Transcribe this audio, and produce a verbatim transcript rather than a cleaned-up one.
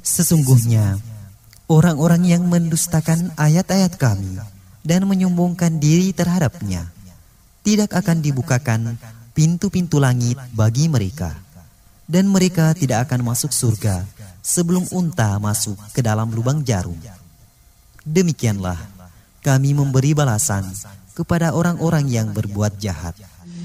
Sesungguhnya orang-orang yang mendustakan ayat-ayat Kami dan menyombongkan diri terhadapnya, tidak akan dibukakan pintu-pintu langit bagi mereka, dan mereka tidak akan masuk surga sebelum unta masuk ke dalam lubang jarum. Demikianlah kami memberi balasan kepada orang-orang yang berbuat jahat.